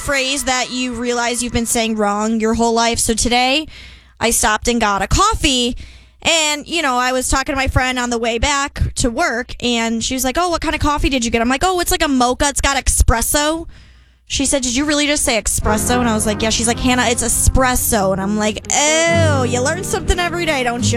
phrase that you realize you've been saying wrong your whole life. So today, I stopped and got a coffee. And, I was talking to my friend on the way back to work, and she was like, oh, what kind of coffee did you get? I'm like, oh, it's like a mocha. It's got espresso. She said, did you really just say espresso? And I was like, yeah. She's like, Hannah, it's espresso. And I'm like, oh, you learn something every day, don't you?